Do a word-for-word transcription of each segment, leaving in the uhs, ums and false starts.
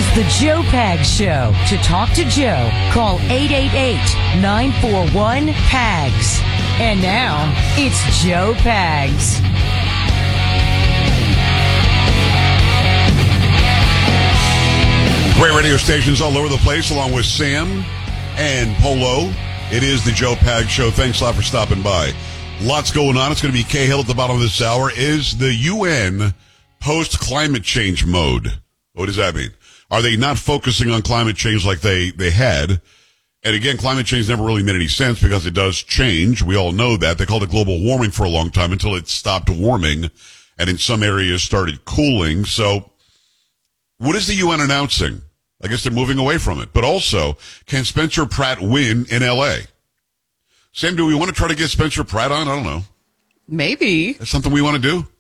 the Joe Pags Show. To talk to Joe, call eight eight eight, nine four one, P A G S. And now, it's Joe Pags. Great radio stations all over the place, along with Sam and Polo. It is the Joe Pags Show. Thanks a lot for stopping by. Lots going on. It's going to be Cahill at the bottom of this hour. Is the U N post-climate change mode? What does that mean? Are they not focusing on climate change like they, they had? And again, climate change never really made any sense because it does change. We all know that. They called it global warming for a long time until it stopped warming and in some areas started cooling. So what is the U N announcing? I guess they're moving away from it. But also, can Spencer Pratt win in L A? Sam, do we want to try to get Spencer Pratt on? I don't know. Maybe. That's something we want to do?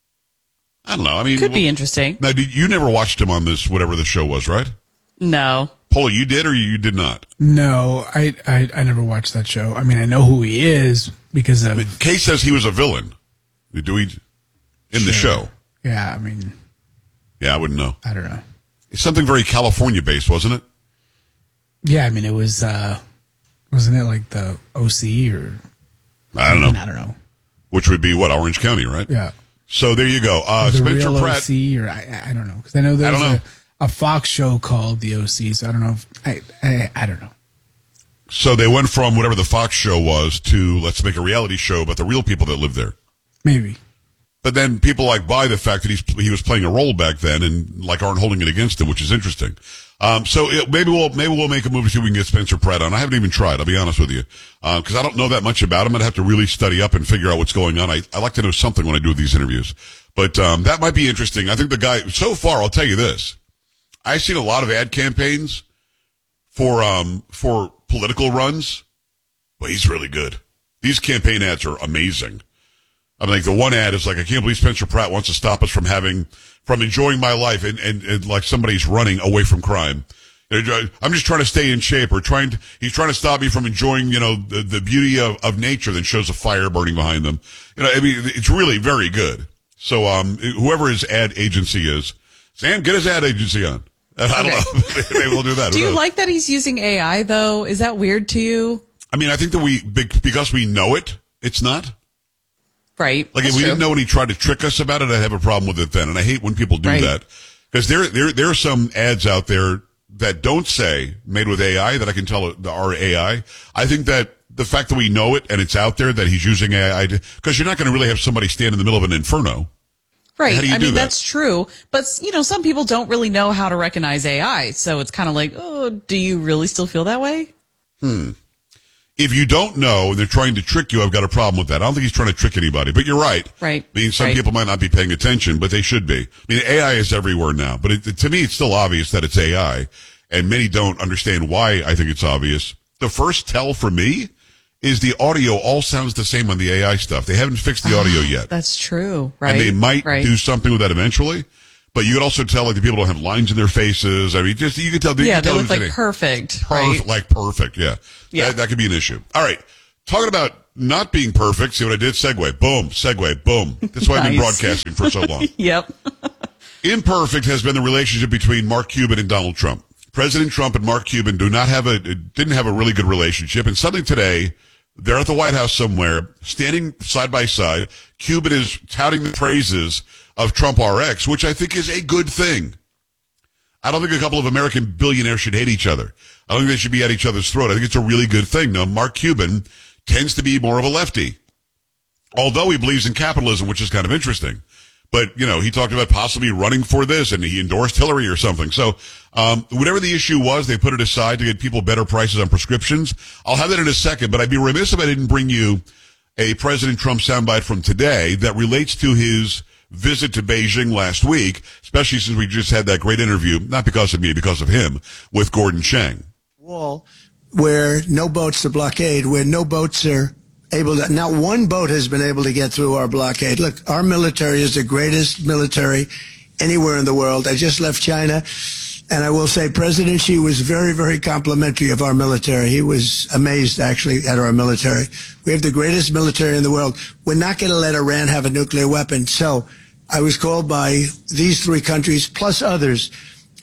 I don't know. I mean, could be interesting. Now, did, you never watched him on this, whatever the show was, right? No. Polo, you did or you did not? No, I, I, I never watched that show. I mean, I know who he is because of... I mean, Kay says he was a villain. Do we... In sure. the show? Yeah, I mean... Yeah, I wouldn't know. I don't know. It's something very California-based, wasn't it? Yeah, I mean, it was... uh Wasn't it like the O C or... I don't know. I don't know. Which would be, what, Orange County, right? Yeah. So there you go. Uh, the Spencer real Pratt... O C or... I, I don't know. Because I know there's I a, a Fox show called The O C, so I don't know if... I, I, I don't know. So they went from whatever the Fox show was to let's make a reality show about the real people that live there. Maybe. But then people like buy the fact that he's he was playing a role back then and like aren't holding it against him, which is interesting. Um, so it, maybe we'll maybe we'll make a move to see if we can get Spencer Pratt on. I haven't even tried. I'll be honest with you, because uh, I don't know that much about him. I'd have to really study up and figure out what's going on. I, I like to know something when I do these interviews, but um, that might be interesting. I think the guy so far. I'll tell you this: I've seen a lot of ad campaigns for um for political runs, but he's really good. These campaign ads are amazing. I mean, like the one ad is like, I can't believe Spencer Pratt wants to stop us from having, from enjoying my life and, and, and like somebody's running away from crime. I'm just trying to stay in shape or trying to, he's trying to stop me from enjoying, you know, the, the beauty of, of nature, then shows a fire burning behind them. You know, I mean, it's really very good. So, um, whoever his ad agency is, Sam, get his ad agency on. I don't Okay. know. Maybe we'll do that. Do you like that he's using A I though? Is that weird to you? I mean, I think that we, because we know it, it's not. Right. Like, That's if we true. didn't know and he tried to trick us about it, I'd have a problem with it then. And I hate when people do Right. that. Because there, there, there are some ads out there that don't say made with A I that I can tell are A I. I think that the fact that we know it and it's out there that he's using A I, because you're not going to really have somebody stand in the middle of an inferno. Right. How do you I do mean, that? that's true. But, you know, some people don't really know how to recognize A I. So it's kind of like, oh, do you really still feel that way? Hmm. If you don't know and they're trying to trick you, I've got a problem with that. I don't think he's trying to trick anybody, but you're right. Right. I mean, some right. people might not be paying attention, but they should be. I mean, A I is everywhere now, but it, to me, it's still obvious that it's A I, and many don't understand why I think it's obvious. The first tell for me is the audio all sounds the same on the A I stuff. They haven't fixed the audio yet. That's true, right? And they might right. do something with that eventually. But you could also tell, like, the people don't have lines in their faces. I mean, just, you can tell. Yeah, can they tell look like anything. perfect, Perf- right? Like perfect, yeah. Yeah. That, that could be an issue. All right. Talking about not being perfect, see what I did? Segue. Boom. Segue. Boom. That's why I've been Nice. broadcasting for so long. Yep. Imperfect has been the relationship between Mark Cuban and Donald Trump. President Trump and Mark Cuban do not have a, didn't have a really good relationship. And suddenly today, they're at the White House somewhere, standing side by side. Cuban is touting the praises of Trump R X, which I think is a good thing. I don't think a couple of American billionaires should hate each other. I don't think they should be at each other's throat. I think it's a really good thing. Now, Mark Cuban tends to be more of a lefty, although he believes in capitalism, which is kind of interesting. But, you know, he talked about possibly running for this, and he endorsed Hillary or something. So, um, whatever the issue was, they put it aside to get people better prices on prescriptions. I'll have that in a second, but I'd be remiss if I didn't bring you a President Trump soundbite from today that relates to his visit to Beijing last week, especially since we just had that great interview, not because of me, because of him, with Gordon Chang. Wall where no boats are blockade, where no boats are able to, not one boat has been able to get through our blockade. Look, our military is the greatest military anywhere in the world. I just left China, and I will say President Xi was very, very complimentary of our military. He was amazed, actually, at our military. We have the greatest military in the world. We're not going to let Iran have a nuclear weapon. So I was called by these three countries, plus others,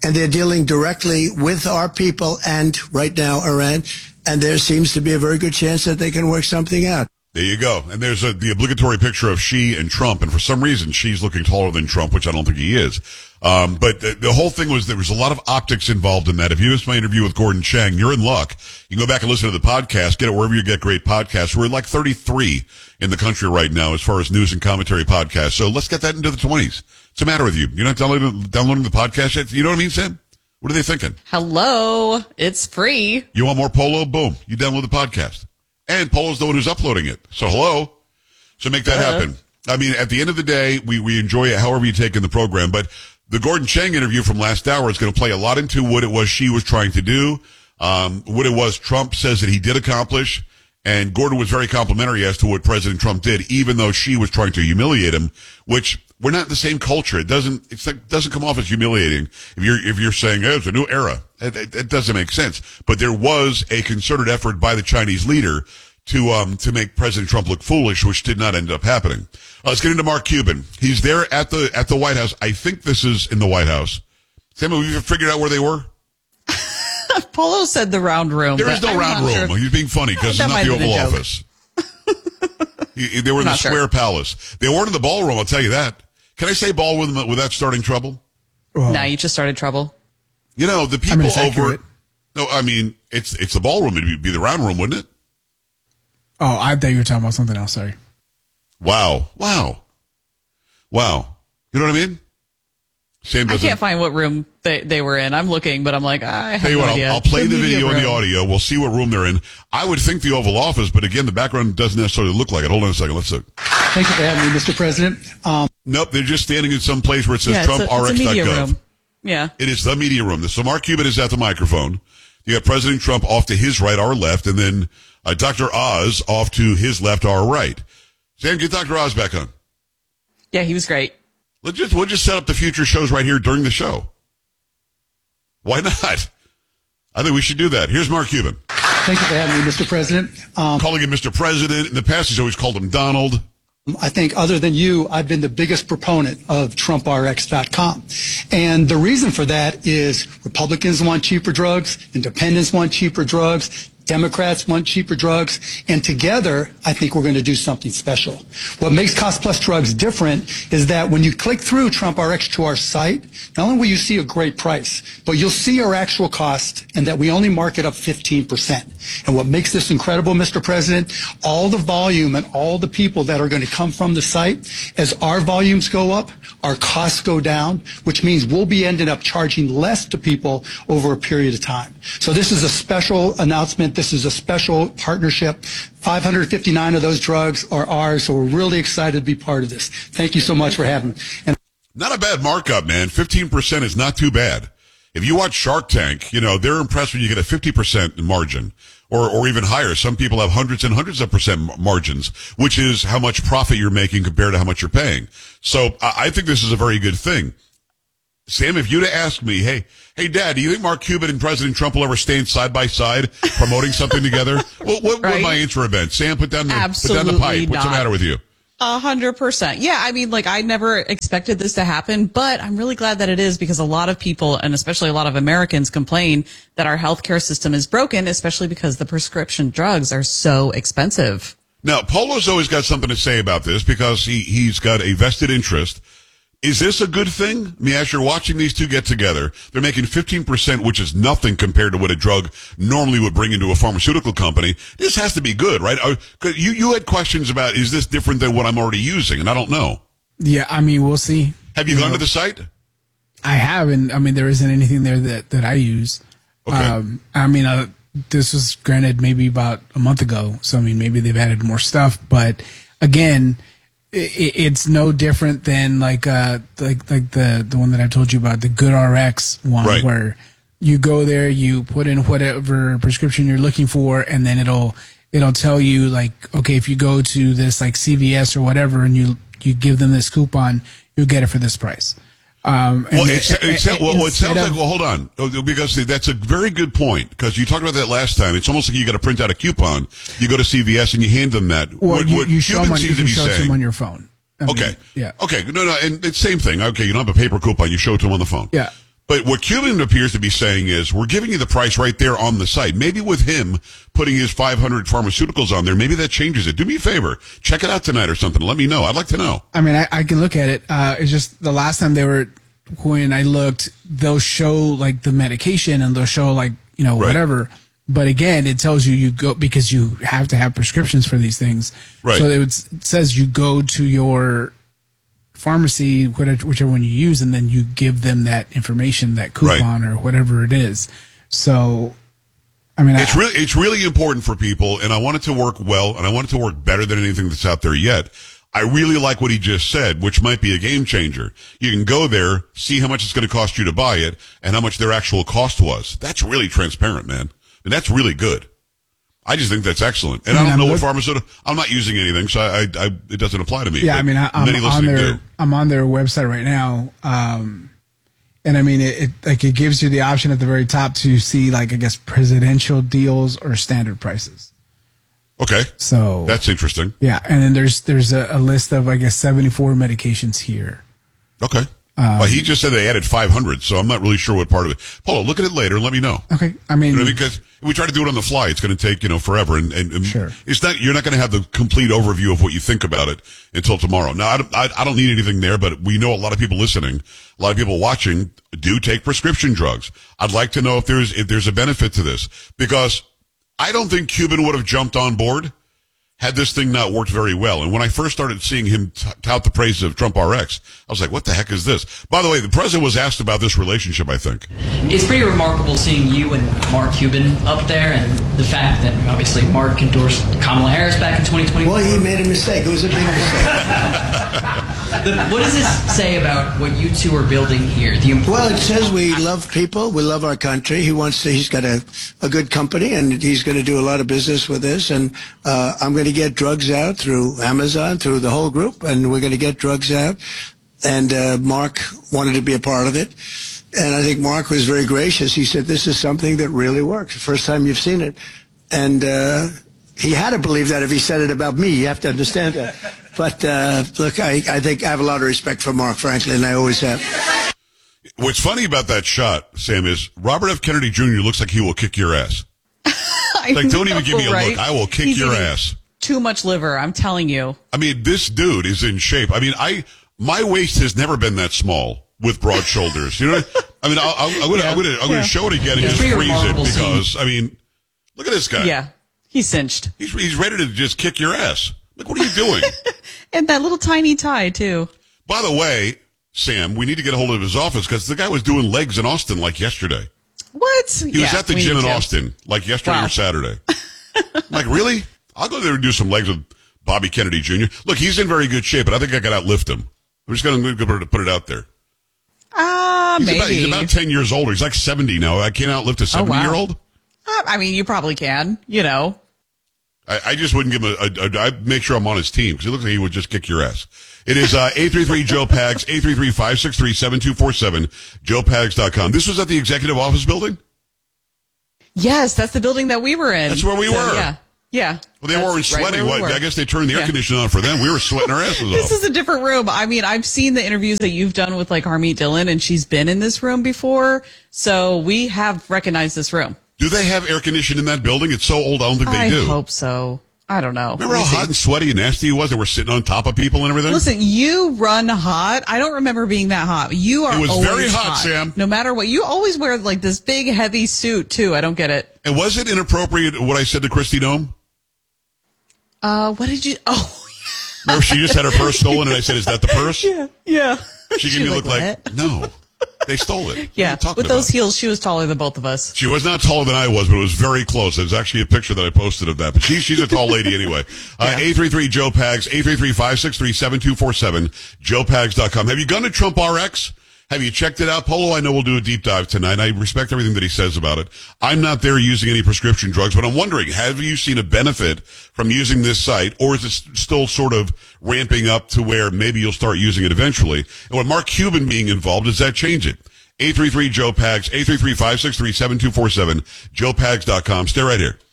and they're dealing directly with our people and right now Iran. And there seems to be a very good chance that they can work something out. There you go. And there's a, the obligatory picture of Xi and Trump. And for some reason, Xi's looking taller than Trump, which I don't think he is. Um, but the, the whole thing was there was a lot of optics involved in that. If you missed my interview with Gordon Chang, you're in luck. You can go back and listen to the podcast, get it wherever you get great podcasts. We're like thirty-three in the country right now as far as news and commentary podcasts. So let's get that into the twenties. What's the matter with you? You're not downloading, downloading the podcast yet? You know what I mean, Sam? What are they thinking? Hello. It's free. You want more Polo? Boom. You download the podcast. And Polo's the one who's uploading it. So hello. So make that uh, happen. I mean, at the end of the day, we, we enjoy it however you take in the program. But the Gordon Chang interview from last hour is going to play a lot into what it was Xi was trying to do, um, what it was Trump says that he did accomplish. And Gordon was very complimentary as to what President Trump did, even though Xi was trying to humiliate him, which we're not in the same culture. It doesn't, it's like, doesn't come off as humiliating. If you're, if you're saying, oh, it's a new era, it, it, it doesn't make sense. But there was a concerted effort by the Chinese leader to, um, to make President Trump look foolish, which did not end up happening. Uh, let's get into Mark Cuban. He's there at the, at the White House. I think this is in the White House. Sam, have you figured out where they were? Polo said the round room. There is no I'm round room. sure. He's being funny because it's not the Oval Office. he, they were in the Square sure. Palace. They weren't in the ballroom, I'll tell you that. Can I say ballroom without starting trouble? Well, Now you just started trouble. You know, the people I mean, it's over... accurate. No, I mean, it's it's the ballroom. It'd be the round room, wouldn't it? Oh, I thought you were talking about something else. Sorry. Wow. Wow. Wow. You know what I mean? Sam I doesn't... can't find what room they, they were in. I'm looking, but I'm like, I have Tell you no what, idea. I'll, I'll play the, media video and the room. audio. We'll see what room they're in. I would think the Oval Office, but again, the background doesn't necessarily look like it. Hold on a second. Let's look. Thank you for having me, Mister President. Um, Nope, they're just standing in some place where it says Yeah, Trump it's a, R X it's a dot media gov. room. Yeah. It is the media room. So Mark Cuban is at the microphone. You got President Trump off to his right, our left, and then uh, Doctor Oz off to his left, our right. Sam, get Doctor Oz back on. Yeah, he was great. Let's just, we'll just set up the future shows right here during the show. Why not? I think we should do that. Here's Mark Cuban. thank you for having me, Mister President. Um, Calling him Mister President. In the past, he's always called him Donald. I think other than you, I've been the biggest proponent of Trump R X dot com. And the reason for that is Republicans want cheaper drugs, independents want cheaper drugs, Democrats want cheaper drugs, and together, I think we're going to do something special. What makes Cost Plus Drugs different is that when you click through Trump R X to our site, not only will you see a great price, but you'll see our actual cost and that we only mark it up fifteen percent. And what makes this incredible, Mister President, all the volume and all the people that are going to come from the site, as our volumes go up, our costs go down, which means we'll be ending up charging less to people over a period of time. So this is a special announcement. This is a special partnership. five hundred fifty-nine of those drugs are ours, so we're really excited to be part of this. Thank you so much for having me. And Not a bad markup, man. fifteen percent is not too bad. If you watch Shark Tank, you know, they're impressed when you get a fifty percent margin or, or even higher. Some people have hundreds and hundreds of percent margins, which is how much profit you're making compared to how much you're paying. So I, I think this is a very good thing. Sam, if you'd asked me, hey, hey, Dad, do you think Mark Cuban and President Trump will ever stand side by side promoting something together? Well, what Right? would my answer have been? Sam, put down the, put down the Absolutely pipe. What's the not. matter with you? A hundred percent. Yeah, I mean, like, I never expected this to happen, but I'm really glad that it is because a lot of people, and especially a lot of Americans, complain that our healthcare system is broken, especially because the prescription drugs are so expensive. Now, Polo's always got something to say about this because he, he's got a vested interest. Is this a good thing? I mean, as you're watching these two get together, they're making fifteen percent, which is nothing compared to what a drug normally would bring into a pharmaceutical company. This has to be good, right? Uh, 'cause you, you had questions about, is this different than what I'm already using? And I don't know. Yeah, I mean, we'll see. Have you, you gone know, to the site? I haven't. I mean, there isn't anything there that, that I use. Okay. Um, I mean, uh, this was granted maybe about a month ago. So, I mean, maybe they've added more stuff. But again, it, it's no different than like uh like like the the one that I told you about, the Good R X one, right, where you go there, you put in whatever prescription you're looking for, and then it'll it'll tell you like, okay, if you go to this like C V S or whatever, and you you give them this coupon, you'll get it for this price. Um, well, and it, it, it, it, well, it sounds of, like, well, hold on, because that's a very good point, because you talked about that last time. It's almost like you got to print out a coupon. You go to C V S and you hand them that. Well, what, you, what you show Cuban them on, you seems to can be show it to saying, them on your phone. I okay. mean, yeah. Okay. No, no. And it's same thing. Okay. You don't have a paper coupon. You show it to them on the phone. Yeah. But what Cuban appears to be saying is, we're giving you the price right there on the site. Maybe with him putting his five hundred pharmaceuticals on there, maybe that changes it. Do me a favor. Check it out tonight or something. Let me know. I'd like to know. I mean, I, I can look at it. Uh, it's just the last time they were, when I looked, they'll show like the medication and they'll show like, you know, Right. whatever. But again, it tells you you go because you have to have prescriptions for these things. Right. So it, would, it says you go to your pharmacy, whatever, whichever one you use, and then you give them that information, that coupon or whatever it is. So, I mean, It's I, really, it's really important for people, and I want it to work well, and I want it to work better than anything that's out there yet. I really like what he just said, which might be a game changer. You can go there, see how much it's going to cost you to buy it, and how much their actual cost was. That's really transparent, man. And that's really good. I just think that's excellent. And I, I mean, don't I'm know look- what pharmaceutical, I'm not using anything, so I, I, I it doesn't apply to me. yeah, but I mean, I, I'm many on listening their, do. I'm on their website right now. Um, and I mean, it, it like it gives you the option at the very top to see like, I guess, presidential deals or standard prices. Okay. So That's interesting. yeah. And then there's, there's a, a list of, I guess, seventy-four medications here. Okay. Um, well, he just said they added five hundred, so I'm not really sure what part of it. Paul, look at it later and let me know. Okay. I mean, You know, because if we try to do it on the fly, it's going to take, you know, forever. And, and, and Sure. it's not, you're not going to have the complete overview of what you think about it until tomorrow. Now, I don't, I, I don't need anything there, but we know a lot of people listening, a lot of people watching do take prescription drugs. I'd like to know if there's, if there's a benefit to this, because I don't think Cuban would have jumped on board had this thing not worked very well. And when I first started seeing him t- tout the praises of Trump R X, I was like, what the heck is this? By the way, the president was asked about this relationship, I think. It's pretty remarkable seeing you and Mark Cuban up there, and the fact that obviously Mark endorsed Kamala Harris back in twenty twenty. Well, he made a mistake. It was a big mistake. The, what does this say about what you two are building here? The importance Well, it says we love people. We love our country. He wants to, he's got a, a good company, and he's going to do a lot of business with this. And uh, I'm going to get drugs out through Amazon, through the whole group, and we're going to get drugs out. And uh, Mark wanted to be a part of it. And I think Mark was very gracious. He said, this is something that really works. The first time you've seen it. And uh, he had to believe that if he said it about me. You have to understand that. But uh, look, I, I think I have a lot of respect for Mark, frankly, and I always have. What's funny about that shot, Sam, is Robert F. Kennedy Junior looks like he will kick your ass. I Like, don't even give me a right? look. I will kick He's your eating ass. Too much liver, I'm telling you. I mean, this dude is in shape. I mean, I my waist has never been that small with broad shoulders. You know, I mean, I'll, I'll, I'm going to I'm going to I'm going to show it again and It's just pretty freeze it remarkable because I mean, look at this guy. Yeah, he's cinched. He's he's ready to just kick your ass. Like, what are you doing? And that little tiny tie, too. By the way, Sam, we need to get a hold of his office because the guy was doing legs in Austin like yesterday. What? He was at the gym in Austin like yesterday Wow. or Saturday. I'm like, really? I'll go there and do some legs with Bobby Kennedy Junior Look, he's in very good shape, but I think I could outlift him. I'm just going to put it out there. Ah, uh, He's maybe. about, he's about ten years older. He's like seventy now. I can't outlift a seventy-year-old. Uh, I mean, you probably can, you know. I, I just wouldn't give him a, a, a I'd make sure I'm on his team because he looks like he would just kick your ass. It is uh, eight three three Joe Pags, eight three three, five six three, seven two four seven, joe pags dot com. This was at the executive office building? Yes, that's the building that we were in. That's where we So, were. Yeah. Yeah. Well, they That's weren't right sweating. where we What? were. I guess they turned the air Yeah. conditioning on for them. We were sweating our asses This off. is a different room. I mean, I've seen the interviews that you've done with like Harmeet Dillon, and she's been in this room before. So we have recognized this room. Do they have air conditioning in that building? It's so old, I don't think they I do. hope so. I don't know. Remember Let how me see. hot and sweaty and nasty it was? They were sitting on top of people and everything? Listen, you run hot. I don't remember being that hot. You are It was always very hot, Sam. No matter what. You always wear like this big, heavy suit, too. I don't get it. And was it inappropriate what I said to Christy Nome? Uh, what did you? Oh, Remember she just had her purse stolen and I said, is that the purse? yeah. Yeah. She gave me a was look like, no, they stole it. What are Yeah. you talking With those about? heels, she was taller than both of us. She was not taller than I was, but it was very close. There's actually a picture that I posted of that. But she, she's a tall lady anyway. Uh, eight three three Joe Pags, eight three three, five six three, seven two four seven, joe pags dot com. Have you gone to Trump R X? Have you checked it out? Polo, I know we'll do a deep dive tonight. I respect everything that he says about it. I'm not there using any prescription drugs, but I'm wondering, have you seen a benefit from using this site, or is it still sort of ramping up to where maybe you'll start using it eventually? And with Mark Cuban being involved, does that change it? eight three three Joe Pags, eight three three, five six three, seven two four seven, joe pags dot com. Stay right here.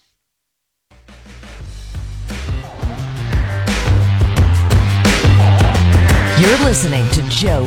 You're listening to Joe